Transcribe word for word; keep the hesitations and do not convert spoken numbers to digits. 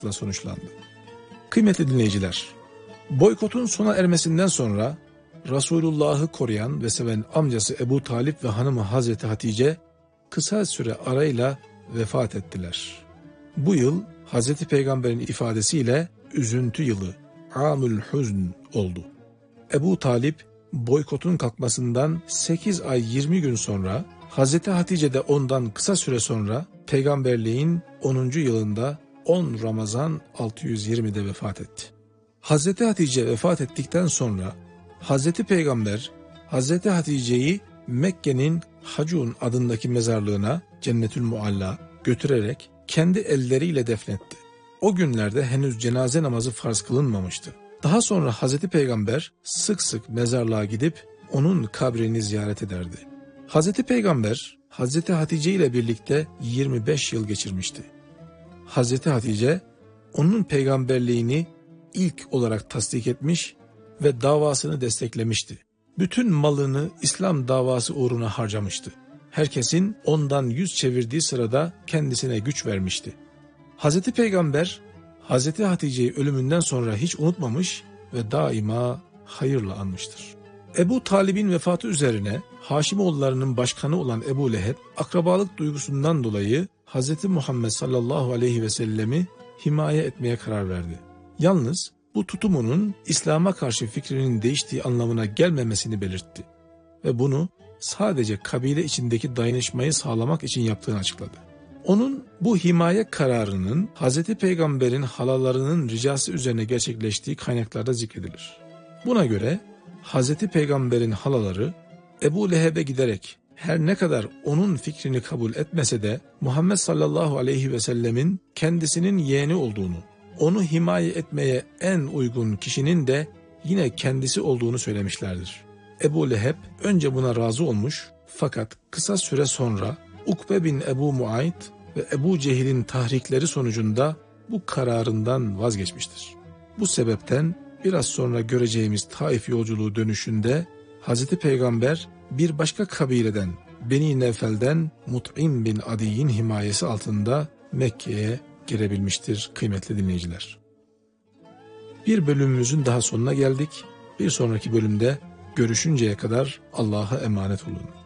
boykotla sonuçlandı. Kıymetli dinleyiciler, boykotun sona ermesinden sonra Resulullah'ı koruyan ve seven amcası Ebu Talip ve hanımı Hazreti Hatice kısa süre arayla vefat ettiler. Bu yıl Hazreti Peygamber'in ifadesiyle üzüntü yılı, Amül Huzn oldu. Ebu Talip boykotun kalkmasından sekiz ay yirmi gün sonra, Hazreti Hatice de ondan kısa süre sonra peygamberliğin onuncu yılında on Ramazan altı yüz yirmide vefat etti. Hazreti Hatice vefat ettikten sonra Hazreti Peygamber Hazreti Hatice'yi Mekke'nin Hacun adındaki mezarlığına Cennetül Mualla götürerek kendi elleriyle defnetti. O günlerde henüz cenaze namazı farz kılınmamıştı. Daha sonra Hazreti Peygamber sık sık mezarlığa gidip onun kabrini ziyaret ederdi. Hazreti Peygamber Hazreti Hatice ile birlikte yirmi beş yıl geçirmişti. Hazreti Hatice onun peygamberliğini ilk olarak tasdik etmiş ve davasını desteklemişti. Bütün malını İslam davası uğruna harcamıştı. Herkesin ondan yüz çevirdiği sırada kendisine güç vermişti. Hazreti Peygamber Hazreti Hatice'yi ölümünden sonra hiç unutmamış ve daima hayırla anmıştır. Ebu Talib'in vefatı üzerine Haşimoğullarının başkanı olan Ebu Leheb, akrabalık duygusundan dolayı Hazreti Muhammed sallallahu aleyhi ve sellemi himaye etmeye karar verdi. Yalnız bu tutumunun İslam'a karşı fikrinin değiştiği anlamına gelmemesini belirtti ve bunu sadece kabile içindeki dayanışmayı sağlamak için yaptığını açıkladı. Onun bu himaye kararının Hazreti Peygamber'in halalarının ricası üzerine gerçekleştiği kaynaklarda zikredilir. Buna göre Hazreti Peygamber'in halaları Ebu Leheb'e giderek her ne kadar onun fikrini kabul etmese de Muhammed sallallahu aleyhi ve sellemin kendisinin yeğeni olduğunu, onu himaye etmeye en uygun kişinin de yine kendisi olduğunu söylemişlerdir. Ebu Leheb önce buna razı olmuş fakat kısa süre sonra Ukbe bin Ebu Muayt ve Ebu Cehil'in tahrikleri sonucunda bu kararından vazgeçmiştir. Bu sebepten biraz sonra göreceğimiz Taif yolculuğu dönüşünde Hazreti Peygamber bir başka kabileden Beni Nevfel'den Mut'im bin Adi'nin himayesi altında Mekke'ye girebilmiştir kıymetli dinleyiciler. Bir bölümümüzün daha sonuna geldik. Bir sonraki bölümde görüşünceye kadar Allah'a emanet olun.